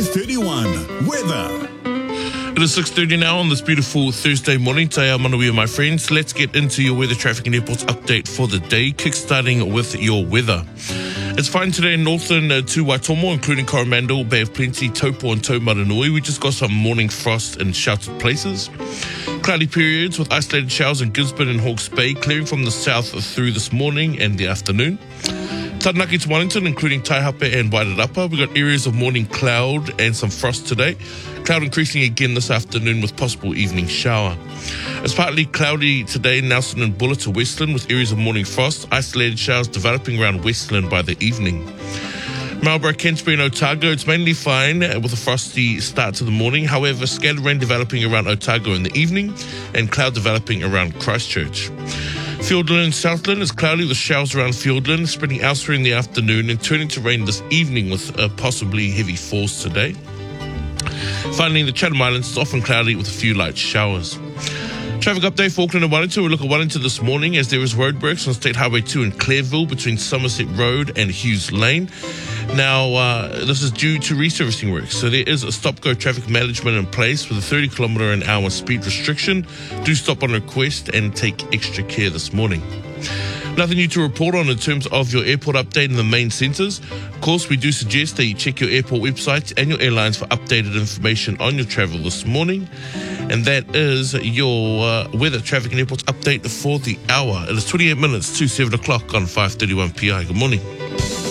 5:31 weather. It is 6:30 now on this beautiful Thursday morning. Te Manawi, my friends. Let's get into your weather, traffic and airports update for the day, kickstarting with your weather. It's fine today in northern to Waitomo, including Coromandel, Bay of Plenty, Taupo and Taumaranui. We just got some morning frost in sheltered places. Cloudy periods with isolated showers in Gisborne and Hawke's Bay, clearing from the south through this morning and the afternoon. Taranaki to Wellington, including Taihape and Wairarapa. We've got areas of morning cloud and some frost today. Cloud increasing again this afternoon with possible evening shower. It's partly cloudy today in Nelson and Buller to Westland with areas of morning frost. Isolated showers developing around Westland by the evening. Marlborough, Kensbury and Otago, it's mainly fine with a frosty start to the morning. However, scattered rain developing around Otago in the evening and cloud developing around Christchurch. Fiordland and Southland is cloudy with showers around Fiordland, spreading elsewhere in the afternoon and turning to rain this evening with possibly heavy falls today. Finally, the Chatham Islands is often cloudy with a few light showers. Traffic update for Auckland and Wellington. We look at Wellington this morning as there is roadworks on State Highway 2 in Clareville between Somerset Road and Hughes Lane. Now, this is due to resurfacing works, so there is a stop-go traffic management in place with a 30km/h speed restriction. Do stop on request and take extra care this morning. Nothing new to report on in terms of your airport update in the main centres. Of course, we do suggest that you check your airport websites and your airlines for updated information on your travel this morning. And that is your weather, traffic and airports update for the hour. It is 28 minutes to 7 o'clock on 5:31 PI. Good morning.